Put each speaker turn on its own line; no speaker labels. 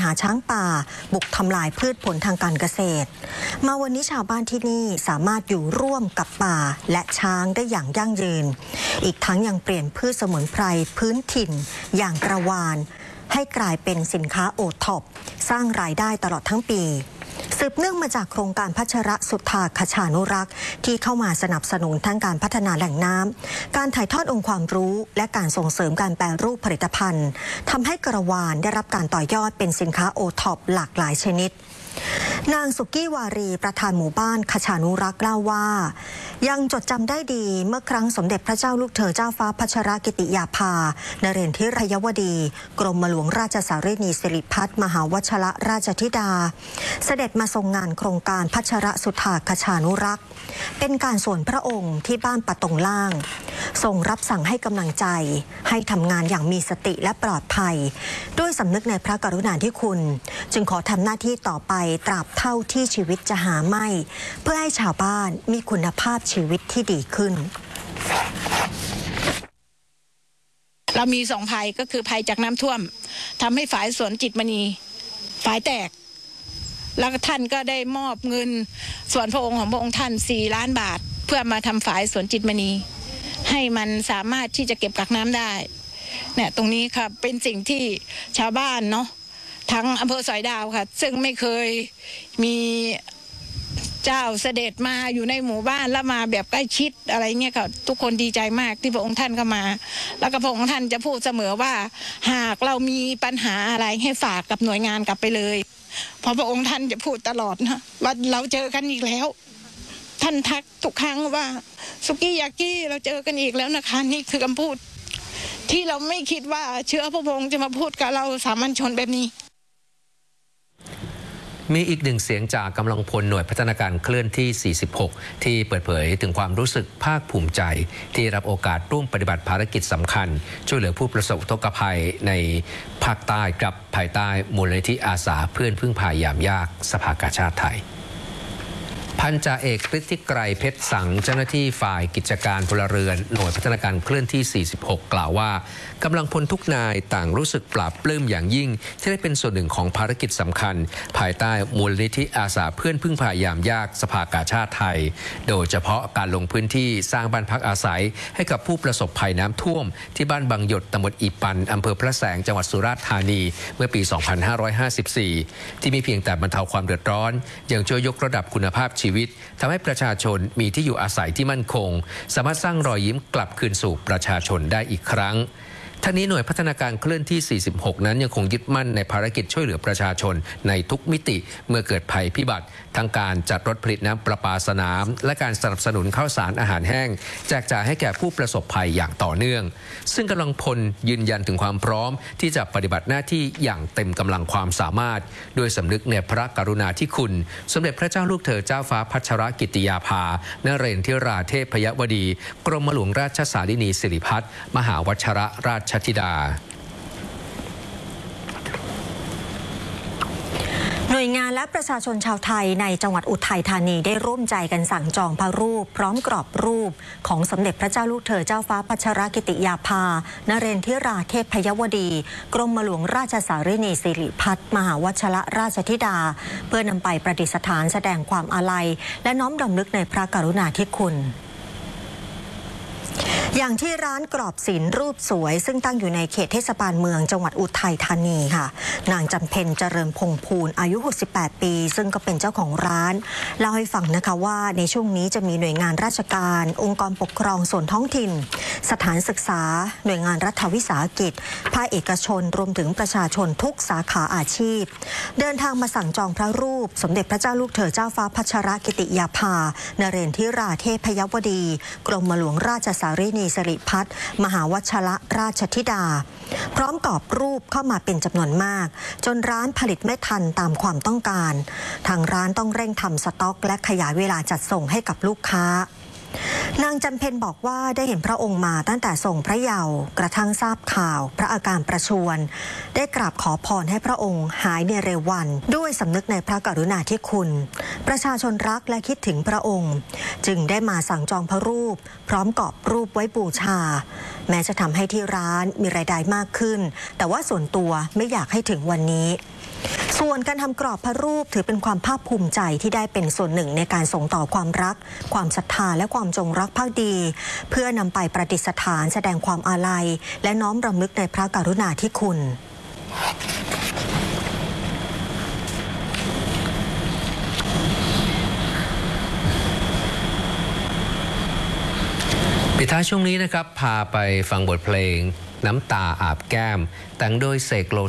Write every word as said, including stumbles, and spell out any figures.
าช้างป่าบุกทำลายพืชผลทางการเกษตรมาวันนี้ชาวบ้านที่นี่สามารถอยู่ร่วมกับป่าและช้างได้อย่างยั่งยืนอีกทั้งยังเปลี่ยนพืชสมุนไพรพื้นถิ่นอย่างกระวานให้กลายเป็นสินค้าโอท็อปสร้างรายได้ตลอดทั้งปีสืบเนื่องมาจากโครงการพัชรสุทธาคชานุรักษ์ที่เข้ามาสนับสนุนทั้งการพัฒนาแหล่งน้ำการถ่ายทอดองค์ความรู้และการส่งเสริมการแปรรูปผลิตภัณฑ์ทำให้กระวานได้รับการต่อยอดเป็นสินค้าโอท็อปหลากหลายชนิดนางสุกี้วารีประธานหมู่บ้านคชานุรักษ์เล่าว่ายังจดจำได้ดีเมื่อครั้งสมเด็จพระเจ้าลูกเธอเจ้าฟ้าพัชรกิติยาภานเรนทิรยวดีกรมหลวงราชสารินีสิริพัฒน์มหาวชรราชธิดาเสด็จมาทรงงานโครงการพัชรสุทธาคชานุรักษ์เป็นการส่วนพระองค์ที่บ้านปะตงล่างทรงรับสั่งให้กำลังใจให้ทำงานอย่างมีสติและปลอดภัยด้วยสำนึกในพระกรุณาธิคุณจึงขอทำหน้าที่ต่อไปตราบเท่าที่ชีวิตจะหาไม่เพื่อให้ชาวบ้านมีคุณภาพชีวิตที่ดีขึ้น
เรามีสองภัยก็คือภัยจากน้ำท่วมทำให้ฝายสวนจิตมณีฝายแตกแล้วท่านก็ได้มอบเงินส่วนพระองค์ของพระองค์ท่านสี่ล้านบาทเพื่อมาทำฝายสวนจิตมณีให้มันสามารถที่จะเก็บกักน้ำได้เนี่ยตรงนี้ค่ะเป็นสิ่งที่ชาวบ้านเนาะทั้งอำเภอสอยดาวค่ะซึ่งไม่เคยมีเจ้าเสด็จมาอยู่ในหมู่บ้านแล้วมาแบบใกล้ชิดอะไรเงี้ยค่ะทุกคนดีใจมากที่พระองค์ท่านเข้ามาแล้วก็พระองค์ท่านจะพูดเสมอว่าหากเรามีปัญหาอะไรให้ฝากกับหน่วยงานกลับไปเลยเพราะพระองค์ท่านจะพูดตลอดนะว่าเราเจอกันอีกแล้วท่านทักทุกครั้งว่าสุกี้ยากี้เราเจอกันอีกแล้วนะคะนี่คือคำพูดที่เราไม่คิดว่าเชื้อพระองค์จะมาพูดกับเราสามัญชนแบบนี้
มีอีกหนึ่งเสียงจากกำลังพลหน่วยพัฒนาการเคลื่อนที่ สี่สิบหก ที่เปิดเผยถึงความรู้สึกภาคภูมิใจที่รับโอกาสร่วมปฏิบัติภารกิจสำคัญช่วยเหลือผู้ประสบอุทกภัยในภาคใต้กับภายใต้มูลนิธิอาสาเพื่อนพึ่งพายามยากสภากาชาติไทยพันจ่าเอกฤทธิไกรเพชรสังเจ้าหน้าที่ฝ่ายกิจการพลเรือนหน่วยพัฒนาการเคลื่อนที่ สี่สิบหก กล่าวว่ากำลังพลทุกนายต่างรู้สึกปลาบปลื้มอย่างยิ่งที่ได้เป็นส่วนหนึ่งของภารกิจสำคัญภายใต้มูลนิธิอาสาเพื่อนพึ่งพายามยากสภากาชาติไทยโดยเฉพาะการลงพื้นที่สร้างบ้านพักอาศัยให้กับผู้ประสบภัยน้ำท่วมที่บ้านบางหยดตำบลอีปันอำเภอพระแสงจังหวัดสุราษฎร์ธานีเมื่อปี สองพันห้าร้อยห้าสิบสี่ ที่มีเพียงแต่บรรเทาความเดือดร้อนยังช่วยยกระดับคุณภาพชีวิตทำให้ประชาชนมีที่อยู่อาศัยที่มั่นคงสามารถสร้างรอยยิ้มกลับคืนสู่ประชาชนได้อีกครั้งทั้งนี้หน่วยพัฒนาการเคลื่อนที่ สี่สิบหก นั้นยังคงยึดมั่นในภารกิจช่วยเหลือประชาชนในทุกมิติเมื่อเกิดภัยพิบัติทั้งการจัดรถผลิตน้ำประปาสนามและการสนับสนุนข้าวสารอาหารแห้งแจกจ่ายให้แก่ผู้ประสบภัยอย่างต่อเนื่องซึ่งกำลังพลยืนยันถึงความพร้อมที่จะปฏิบัติหน้าที่อย่างเต็มกำลังความสามารถโดยสำนึกในพระกรุณาธิคุณสมเด็จพระเจ้าลูกเธอเจ้าฟ้าพัชรกิติยาภานเรนทิราเทพยวดีกรมหลวงราชสารินีสิริพัฒน์มหาวชรราชธิดา
หน่วยงานและประชาชนชาวไทยในจังหวัดอุทัยธานีได้ร่วมใจกันสั่งจองพระรูปพร้อมกรอบรูปของสมเด็จพระเจ้าลูกเธอเจ้าฟ้าพัชรกิติยาภานเรนทิราเทพยวดีกรมหลวงราชสารินีสิริพัฒน์มหาวชรราชธิดาเพื่อนำไปประดิษฐานแสดงความอาลัยและน้อมรำลึกในพระกรุณาธิคุณอย่างที่ร้านกรอบศิลป์รูปสวยซึ่งตั้งอยู่ในเขตเทศบาลเมืองจังหวัดอุทัยธานีค่ะนางจำเพ็ญเจริญพงษ์ภูลอายุหกสิบแปดปีซึ่งก็เป็นเจ้าของร้านเล่าให้ฟังนะคะว่าในช่วงนี้จะมีหน่วยงานราชการองค์กรปกครองส่วนท้องถิ่นสถานศึกษาหน่วยงานรัฐวิสาหกิจภาคเอกชนรวมถึงประชาชนทุกสาขาอาชีพเดินทางมาสั่งจองพระรูปสมเด็จพระเจ้าลูกเธอเจ้าฟ้าพัชรกิติยาภานเรนทิราเทพยวดีกรมหลวงราชสารินีสิริพัฒน์มหาวชรราชธิดาพร้อมกรอบรูปเข้ามาเป็นจำนวนมากจนร้านผลิตไม่ทันตามความต้องการทางร้านต้องเร่งทำสต็อกและขยายเวลาจัดส่งให้กับลูกค้านางจำเพ็ญบอกว่าได้เห็นพระองค์มาตั้งแต่ทรงพระเยาว์กระทั่งทราบข่าวพระอาการประชวรได้กราบขอพรให้พระองค์หายในเร็ววันด้วยสำนึกในพระกรุณาธิคุณประชาชนรักและคิดถึงพระองค์จึงได้มาสั่งจองพระรูปพร้อมกรอบรูปไว้บูชาแม้จะทำให้ที่ร้านมีรายได้มากขึ้นแต่ว่าส่วนตัวไม่อยากให้ถึงวันนี้ส่วนการทำกรอบพระรูปถือเป็นความภาคภูมิใจที่ได้เป็นส่วนหนึ่งในการส่งต่อความรักความศรัทธาและความจงรักภักดีเพื่อนำไปประดิษฐานแสดงความอาลัยและน้อมรำลึกในพระกรุณาธิคุณ
ปิดท้ายช่วงนี้นะครับพาไปฟังบทเพลงน้ำตาอาบแก้มแต่งโดยเสกโล